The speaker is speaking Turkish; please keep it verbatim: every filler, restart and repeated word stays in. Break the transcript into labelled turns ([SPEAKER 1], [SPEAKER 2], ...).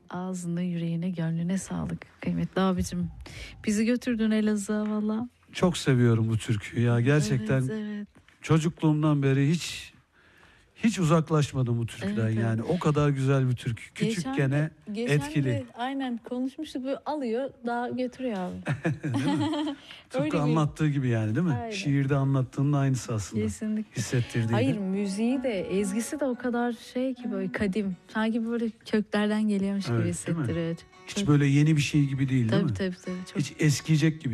[SPEAKER 1] Ağzına, yüreğine, gönlüne sağlık kıymetli abicim. Bizi götürdün Elazığ'a valla.
[SPEAKER 2] Çok seviyorum bu türküyü ya. Gerçekten
[SPEAKER 1] Evet, evet.
[SPEAKER 2] çocukluğumdan beri hiç hiç uzaklaşmadım bu türküden
[SPEAKER 1] Evet, evet.
[SPEAKER 2] yani. O kadar güzel bir türkü.
[SPEAKER 1] Geçen
[SPEAKER 2] Küçükken
[SPEAKER 1] de- geçen
[SPEAKER 2] etkili.
[SPEAKER 1] de aynen konuşmuştuk, böyle alıyor daha götürüyor abi.
[SPEAKER 2] Değil mi?
[SPEAKER 1] Öyle
[SPEAKER 2] Tıpkı
[SPEAKER 1] bir-
[SPEAKER 2] anlattığı gibi yani, değil mi?
[SPEAKER 1] Aynen.
[SPEAKER 2] Şiirde anlattığının aynısı aslında.
[SPEAKER 1] Kesinlikle.
[SPEAKER 2] Hissettirdiği.
[SPEAKER 1] Hayır, müziği de ezgisi de o kadar şey ki, böyle kadim. Sanki böyle köklerden geliyormuş
[SPEAKER 2] Evet,
[SPEAKER 1] gibi
[SPEAKER 2] değil mi?
[SPEAKER 1] hissettiriyor.
[SPEAKER 2] Hiç böyle yeni bir şey gibi değil, değil
[SPEAKER 1] Tabii
[SPEAKER 2] mi?
[SPEAKER 1] tabii tabii. Çok
[SPEAKER 2] Hiç eskiyecek gibi